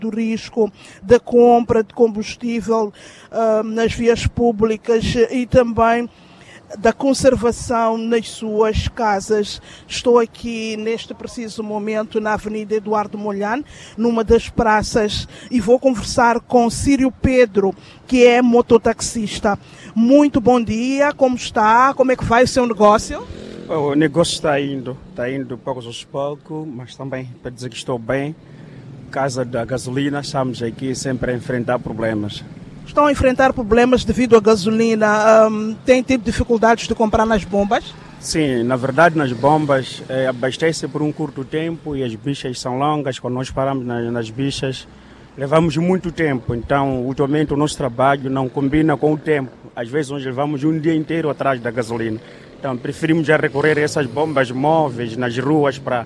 do risco da compra de combustível nas vias públicas e também da conservação nas suas casas. Estou aqui neste preciso momento na Avenida Eduardo Mondlane, numa das praças, e vou conversar com Círio Pedro, que é mototaxista. Muito bom dia, como está? Como é que vai o seu negócio? O negócio está indo poucos aos poucos, mas também para dizer que estou bem. Casa da gasolina, estamos aqui sempre a enfrentar problemas. Estão a enfrentar problemas devido à gasolina? Têm tido dificuldades de comprar nas bombas? Sim, na verdade nas bombas abastece por um curto tempo e as bichas são longas. Quando nós paramos nas bichas, levamos muito tempo. Então, ultimamente o nosso trabalho não combina com o tempo. Às vezes nós levamos um dia inteiro atrás da gasolina. Então, preferimos já recorrer a essas bombas móveis nas ruas para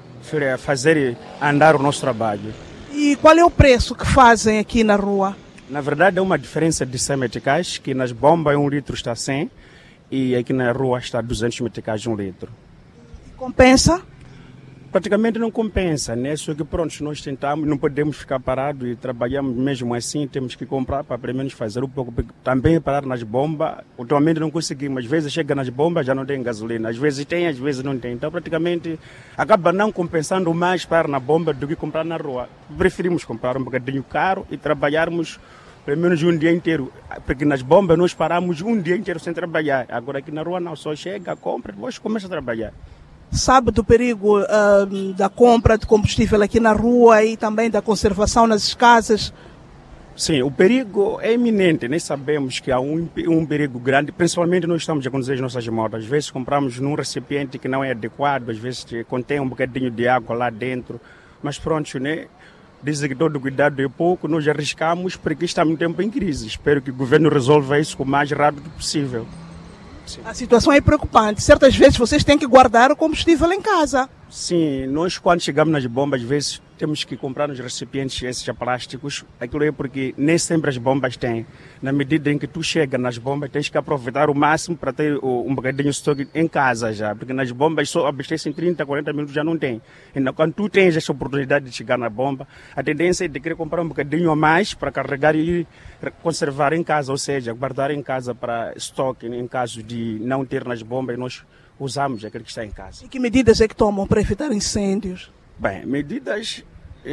fazer andar o nosso trabalho. E qual é o preço que fazem aqui na rua? Na verdade é uma diferença de 100 meticais, que nas bombas 1 litro está 100 e aqui na rua está 200 meticais 1 litro. Compensa? Praticamente não compensa, né? Só que pronto, nós tentamos, não podemos ficar parados e trabalhamos mesmo assim, temos que comprar para pelo menos fazer um pouco, porque também parar nas bombas, ultimamente não conseguimos, às vezes chega nas bombas já não tem gasolina, às vezes tem, às vezes não tem, então praticamente acaba não compensando mais parar na bomba do que comprar na rua. Preferimos comprar um bocadinho caro e trabalharmos pelo menos um dia inteiro, porque nas bombas nós paramos um dia inteiro sem trabalhar, agora aqui na rua não, só chega, compra e depois começa a trabalhar. Sabe do perigo da compra de combustível aqui na rua e também da conservação nas casas? Sim, o perigo é iminente, nem sabemos que há um perigo grande, principalmente nós estamos a conduzir as nossas motos. Às vezes compramos num recipiente que não é adequado, às vezes contém um bocadinho de água lá dentro, mas pronto, né? Dizem que todo cuidado é pouco, nós arriscamos porque estamos em tempo em crise. Espero que o governo resolva isso o mais rápido possível. Sim. A situação é preocupante. Certas vezes vocês têm que guardar o combustível em casa. Sim, nós quando chegamos nas bombas, às vezes temos que comprar nos recipientes esses plásticos. Aquilo é porque nem sempre as bombas têm. Na medida em que tu chega nas bombas, tens que aproveitar o máximo para ter um bocadinho de estoque em casa já. Porque nas bombas só abastecem 30, 40 minutos, já não tem. Então quando tu tens essa oportunidade de chegar na bomba, a tendência é de querer comprar um bocadinho a mais para carregar e conservar em casa, ou seja, guardar em casa para estoque em caso de não ter nas bombas, nós usamos aquele que está em casa. E que medidas é que tomam para evitar incêndios? Bem, medidas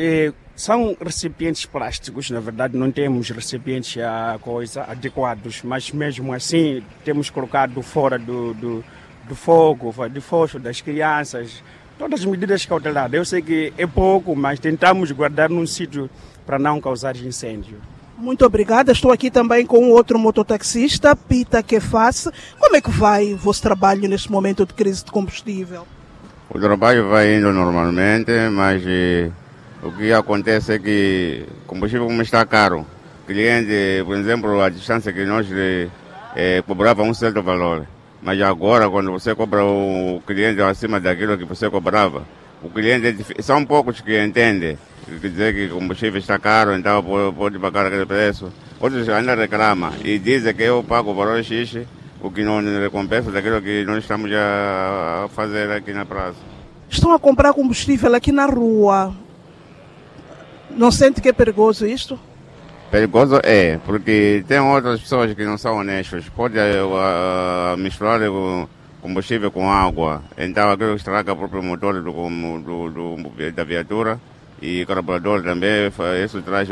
são recipientes plásticos, na verdade não temos recipientes adequados, mas mesmo assim temos colocado fora do fogo, de fósforo das crianças, todas as medidas cautelares. Eu sei que é pouco, mas tentamos guardar num sítio para não causar incêndio. Muito obrigada. Estou aqui também com outro mototaxista, Pita Kefas. Como é que vai o vosso trabalho neste momento de crise de combustível? O trabalho vai indo normalmente, mas o que acontece é que o combustível como está caro. O cliente, por exemplo, a distância que nós cobrava um certo valor. Mas agora, quando você cobra o cliente acima daquilo que você cobrava, o cliente, são poucos que entendem. Quer dizer que o combustível está caro, então pode pagar aquele preço. Outros ainda reclamam e dizem que eu pago o valor X, o que não recompensa daquilo que nós estamos a fazer aqui na praça. Estão a comprar combustível aqui na rua. Não sente que é perigoso isto? Perigoso é, porque tem outras pessoas que não são honestas. Pode misturar o combustível com água, então aquilo estraga o próprio motor da viatura. E carburador também, isso traz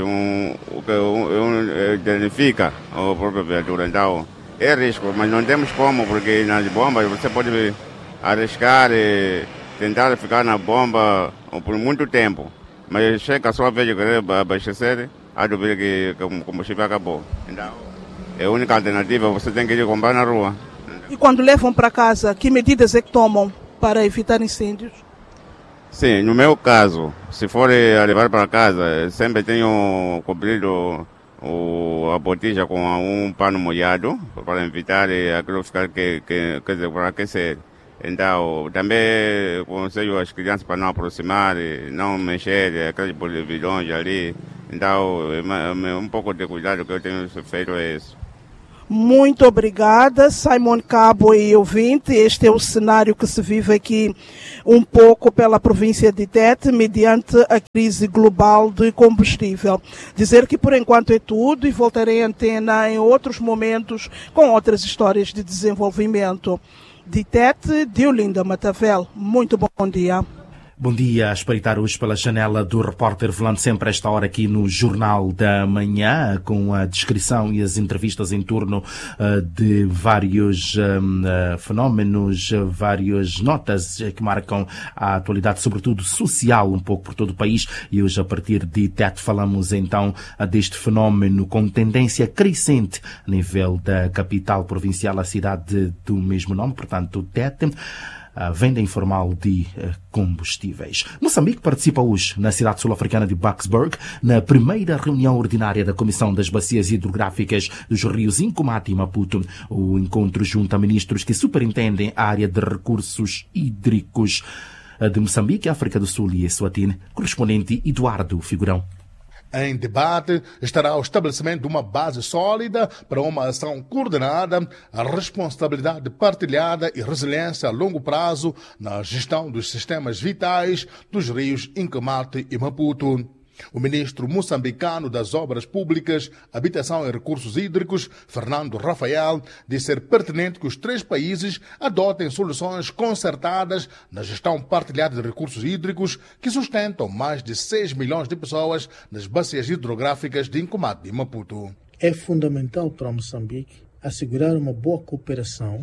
danifica a própria viatura. Então, é risco, mas não temos como, porque nas bombas você pode arriscar e tentar ficar na bomba por muito tempo. Mas chega a sua vez de querer abastecer, a dúvida que o combustível acabou. Então, é a única alternativa, você tem que ir comprar na rua. E quando levam para casa, que medidas é que tomam para evitar incêndios? Sim, no meu caso, se for a levar para casa, sempre tenho cobrido a botija com um pano molhado para evitar aquilo ficar para aquecer. Então, também aconselho as crianças para não aproximar, não mexer aqueles bolividões ali. Então, um pouco de cuidado que eu tenho feito é isso. Muito obrigada, Simon Cabo e ouvinte. Este é o cenário que se vive aqui um pouco pela província de Tete, mediante a crise global de combustível. Dizer que por enquanto é tudo e voltarei à antena em outros momentos com outras histórias de desenvolvimento. De Tete, Diolinda Matavel. Muito bom dia. Bom dia, a espreitar hoje pela janela do repórter, falando sempre a esta hora aqui no Jornal da Manhã, com a descrição e as entrevistas em torno de vários fenómenos, várias notas que marcam a atualidade, sobretudo social, um pouco por todo o país. E hoje, a partir de Tete, falamos então deste fenómeno com tendência crescente a nível da capital provincial, a cidade do mesmo nome, portanto, Tete. A venda informal de combustíveis. Moçambique participa hoje na cidade sul-africana de Boksburg na primeira reunião ordinária da Comissão das Bacias Hidrográficas dos Rios Incomate e Maputo. O encontro junta ministros que superintendem a área de recursos hídricos de Moçambique, África do Sul e Eswatini. Correspondente Eduardo Figurão. Em debate estará o estabelecimento de uma base sólida para uma ação coordenada, a responsabilidade partilhada e resiliência a longo prazo na gestão dos sistemas vitais dos rios Incomate e Maputo. O ministro moçambicano das Obras Públicas, Habitação e Recursos Hídricos, Fernando Rafael, disse ser pertinente que os três países adotem soluções concertadas na gestão partilhada de recursos hídricos que sustentam mais de 6 milhões de pessoas nas bacias hidrográficas de Incomate e Maputo. É fundamental para Moçambique assegurar uma boa cooperação,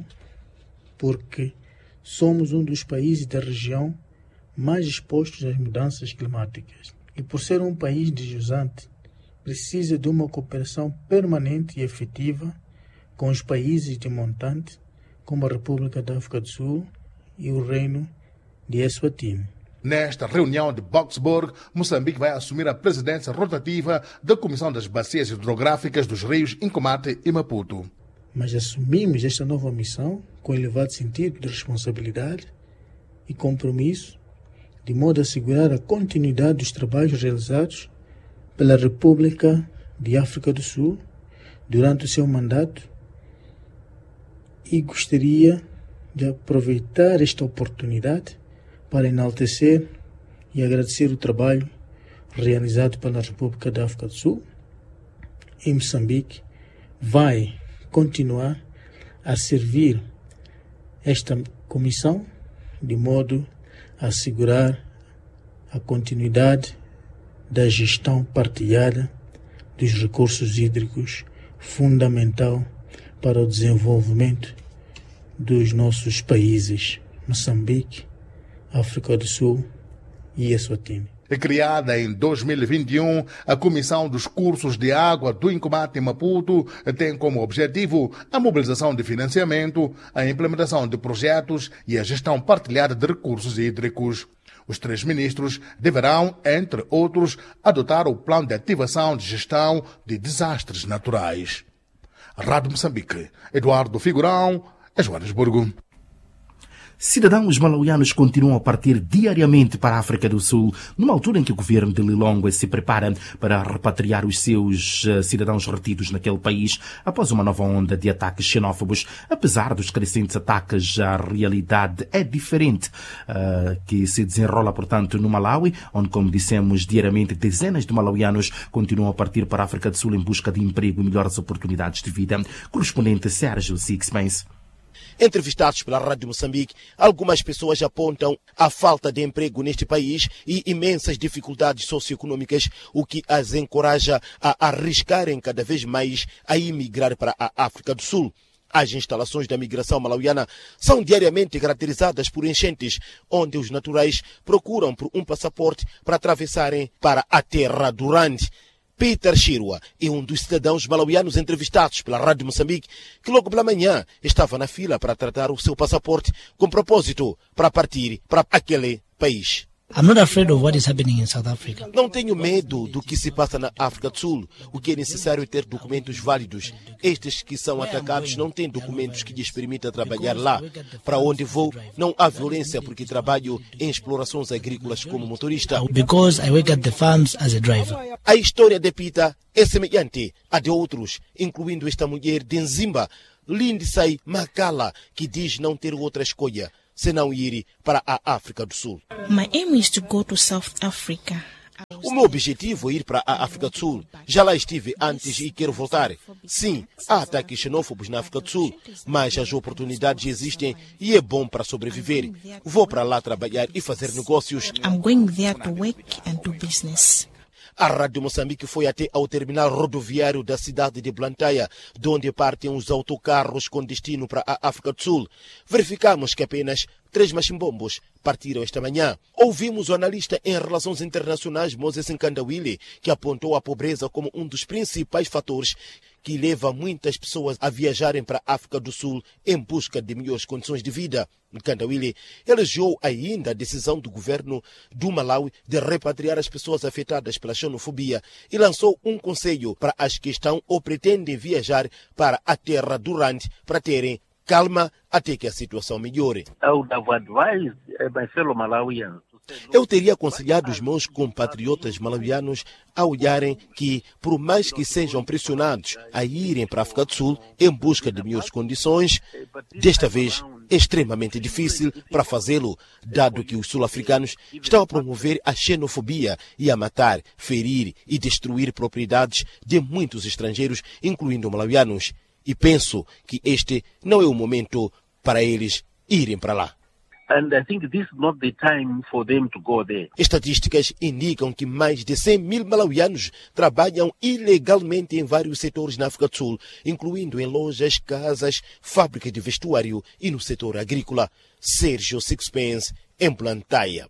porque somos um dos países da região mais expostos às mudanças climáticas. E por ser um país deslizante, precisa de uma cooperação permanente e efetiva com os países de montante, como a República da África do Sul e o Reino de Eswatini. Nesta reunião de Boksburg, Moçambique vai assumir a presidência rotativa da Comissão das Bacias Hidrográficas dos Rios Incomate e Maputo. Mas assumimos esta nova missão com elevado sentido de responsabilidade e compromisso, de modo a assegurar a continuidade dos trabalhos realizados pela República de África do Sul durante o seu mandato, e gostaria de aproveitar esta oportunidade para enaltecer e agradecer o trabalho realizado pela República da África do Sul. E Moçambique vai continuar a servir esta comissão de modo a assegurar a continuidade da gestão partilhada dos recursos hídricos, fundamental para o desenvolvimento dos nossos países, Moçambique, África do Sul e Eswatini. Criada em 2021, a Comissão dos Cursos de Água do Incomate em Maputo tem como objetivo a mobilização de financiamento, a implementação de projetos e a gestão partilhada de recursos hídricos. Os três ministros deverão, entre outros, adotar o plano de ativação de gestão de desastres naturais. Rádio Moçambique, Eduardo Figurão, Joanesburgo. Cidadãos malauianos continuam a partir diariamente para a África do Sul, numa altura em que o governo de Lilongwe se prepara para repatriar os seus cidadãos retidos naquele país após uma nova onda de ataques xenófobos. Apesar dos crescentes ataques, a realidade é diferente, que se desenrola, portanto, no Malawi, onde, como dissemos, diariamente dezenas de malauianos continuam a partir para a África do Sul em busca de emprego e melhores oportunidades de vida. Correspondente Sérgio Sixpence. Entrevistados pela Rádio Moçambique, algumas pessoas apontam a falta de emprego neste país e imensas dificuldades socioeconômicas, o que as encoraja a arriscarem cada vez mais a emigrar para a África do Sul. As instalações da migração malauiana são diariamente caracterizadas por enchentes, onde os naturais procuram por um passaporte para atravessarem para a terra durante. Peter Shirwa é um dos cidadãos malauianos entrevistados pela Rádio Moçambique, que logo pela manhã estava na fila para tratar o seu passaporte com propósito para partir para aquele país. I'm not afraid of what is happening in South Africa. Não tenho medo do que se passa na África do Sul. O que é necessário é ter documentos válidos. Estes que são atacados não têm documentos que lhes permitam trabalhar lá. Para onde vou, não há violência porque trabalho em explorações agrícolas como motorista. Because I work at the farms as a driver. A história de Peter é semelhante à de outros, incluindo esta mulher de Nzimba, Lindsay Makala, que diz não ter outra escolha senão ir para a África do Sul. My aim is to go to South Africa. O meu objetivo é ir para a África do Sul. Já lá estive antes e quero voltar. Sim, há ataques xenófobos na África do Sul, mas as oportunidades existem e é bom para sobreviver. Vou para lá trabalhar e fazer negócios. I'm going there to work and do business. A Rádio Moçambique foi até ao terminal rodoviário da cidade de Blantyre, de onde partem os autocarros com destino para a África do Sul. Verificamos que apenas 3 machimbombos partiram esta manhã. Ouvimos o analista em relações internacionais Moses Nkandawile, que apontou a pobreza como um dos principais fatores que leva muitas pessoas a viajarem para a África do Sul em busca de melhores condições de vida. Nkandawile elogiou ainda a decisão do governo do Malawi de repatriar as pessoas afetadas pela xenofobia e lançou um conselho para as que estão ou pretendem viajar para a terra do Rand para terem calma até que a situação melhore. Eu teria aconselhado os meus compatriotas malawianos a olharem que, por mais que sejam pressionados a irem para a África do Sul em busca de melhores condições, desta vez é extremamente difícil para fazê-lo, dado que os sul-africanos estão a promover a xenofobia e a matar, ferir e destruir propriedades de muitos estrangeiros, incluindo malawianos. E penso que este não é o momento para eles irem para lá. And I think this is not the time for them to go there. Estatísticas indicam que mais de 100 mil malawianos trabalham ilegalmente em vários setores na África do Sul, incluindo em lojas, casas, fábricas de vestuário e no setor agrícola. Sérgio Sixpence, em Blantyre.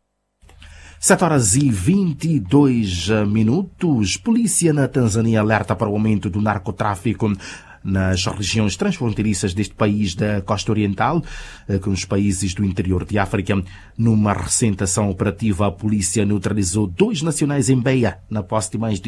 7h22. Polícia na Tanzânia alerta para o aumento do narcotráfico nas regiões transfronteiriças deste país da costa oriental, com os países do interior de África. Numa recente ação operativa, a polícia neutralizou 2 nacionais em Beira, na posse de mais de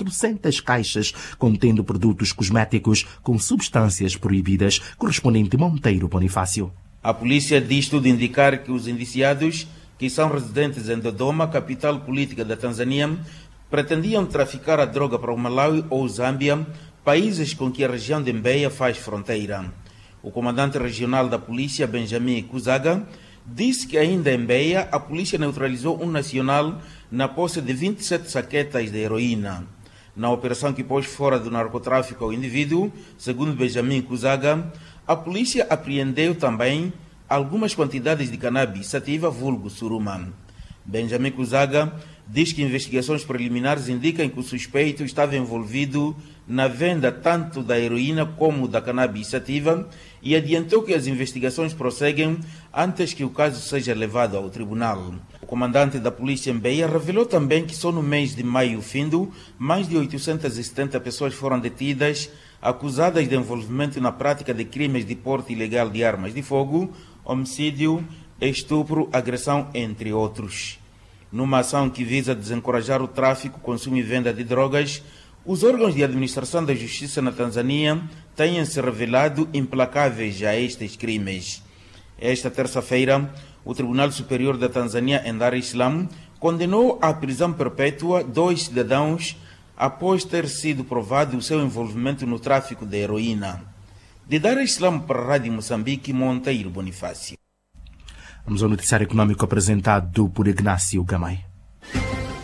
400 caixas contendo produtos cosméticos com substâncias proibidas. Correspondente Monteiro Bonifácio. A polícia diz tudo indicar que os indiciados, que são residentes em Dodoma, capital política da Tanzânia, pretendiam traficar a droga para o Malawi ou Zâmbia, países com que a região de Mbeya faz fronteira. O comandante regional da polícia, Benjamin Kuzaga, disse que ainda em Mbeya a polícia neutralizou um nacional na posse de 27 saquetas de heroína. Na operação que pôs fora do narcotráfico ao indivíduo, segundo Benjamin Kuzaga, a polícia apreendeu também algumas quantidades de cannabis sativa vulgo suruma. Benjamin Kuzaga diz que investigações preliminares indicam que o suspeito estava envolvido na venda tanto da heroína como da cannabis sativa e adiantou que as investigações prosseguem antes que o caso seja levado ao tribunal. O comandante da polícia em Beira revelou também que só no mês de maio findo, mais de 870 pessoas foram detidas, acusadas de envolvimento na prática de crimes de porte ilegal de armas de fogo, homicídio, estupro, agressão, entre outros. Numa ação que visa desencorajar o tráfico, consumo e venda de drogas, os órgãos de administração da justiça na Tanzânia têm se revelado implacáveis a estes crimes. Esta terça-feira, o Tribunal Superior da Tanzânia, em Dar es Salaam, condenou à prisão perpétua 2 cidadãos após ter sido provado o seu envolvimento no tráfico de heroína. De Dar es Salaam para a Rádio Moçambique, Monteiro Bonifácio. Vamos ao noticiário econômico apresentado por Ignácio Gamay.